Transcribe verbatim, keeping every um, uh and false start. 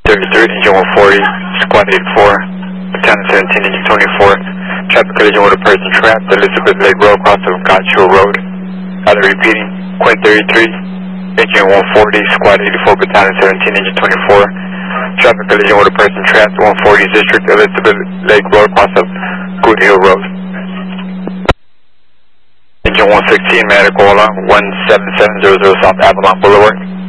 thirty-three, engine one forty, squad eighty-four, battalion seventeen, engine twenty-four. Traffic collision with a person trapped, Elizabeth Lake Road, cross of Gotcha Road. Other repeating, Quint thirty-three, engine one forty, squad eighty-four, battalion seventeen, engine twenty-four. Traffic collision with a person trapped, one forty District, Elizabeth Lake Road, cross of Good Hill Road. Engine one sixteen, medical along one seven seven zero zero South Avalon Boulevard.